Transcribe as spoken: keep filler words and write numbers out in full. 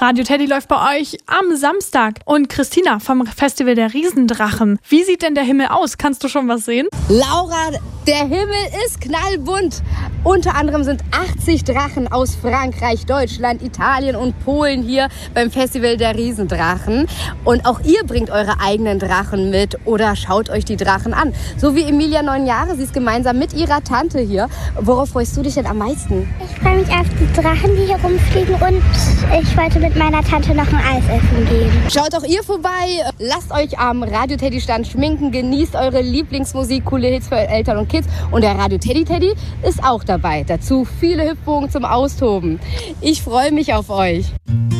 Radio Teddy läuft bei euch am Samstag. Und Christina vom Festival der Riesendrachen. Wie sieht denn der Himmel aus? Kannst du schon was sehen? Laura, der Himmel ist knallbunt. Unter anderem sind achtzig Drachen aus Frankreich, Deutschland, Italien und Polen hier beim Festival der Riesendrachen. Und auch ihr bringt eure eigenen Drachen mit oder schaut euch die Drachen an. So wie Emilia, neun Jahre, sie ist gemeinsam mit ihrer Tante hier. Worauf freust du dich denn am meisten? Ich freue mich auf die Drachen, die hier rumfliegen, und ich wollte mit meiner Tante noch ein Eis essen gehen. Schaut auch ihr vorbei, lasst euch am Radio Teddy Stand schminken, genießt eure Lieblingsmusik, coole Hits für Eltern und Kids, und der Radio Teddy Teddy ist auch dabei. Dazu viele Hüpfungen zum Austoben. Ich freue mich auf euch.